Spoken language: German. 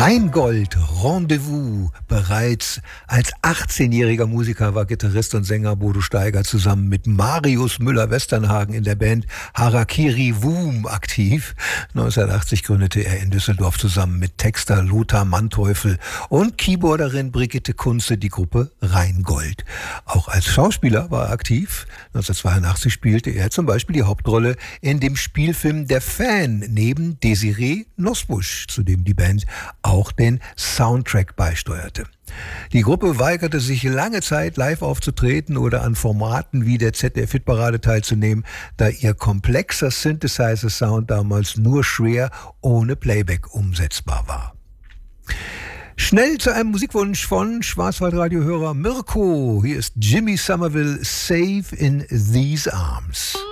Rheingold, Rendezvous. Bereits als 18-jähriger Musiker war Gitarrist und Sänger Bodo Steiger zusammen mit Marius Müller-Westernhagen in der Band Harakiri Wum aktiv. 1980 gründete er in Düsseldorf zusammen mit Texter Lothar Manteuffel und Keyboarderin Brigitte Kunze die Gruppe Rheingold. Auch als Schauspieler war er aktiv. 1982 spielte er zum Beispiel die Hauptrolle in dem Spielfilm Der Fan neben Desiree Nosbusch, zu dem die Band auch den Soundtrack beisteuerte. Die Gruppe weigerte sich lange Zeit, live aufzutreten oder an Formaten wie der ZDF-Hitparade teilzunehmen, da ihr komplexer Synthesizer-Sound damals nur schwer ohne Playback umsetzbar war. Schnell zu einem Musikwunsch von Schwarzwaldradio-Hörer Mirko. Hier ist Jimmy Somerville, Safe in These Arms.